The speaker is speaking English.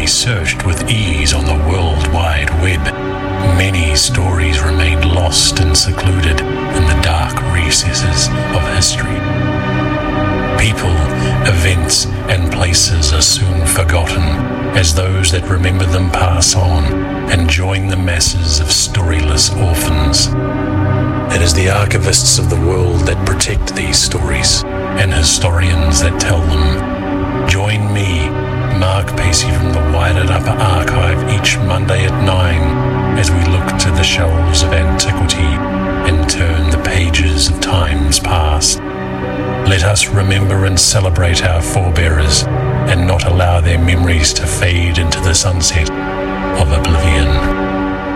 searched with ease on the World Wide Web, many stories remained lost and secluded in the dark recesses of history. People, events, and places are soon forgotten as those that remember them pass on and join the masses of storyless orphans. It is the archivists of the world that protect these stories and historians that tell them. Join me, Mark Pacey from the Wired Upper Archive each Monday at 9 as we look to the shelves of antiquity and turn the pages of times past. Let us remember and celebrate our forebearers and not allow their memories to fade into the sunset of oblivion.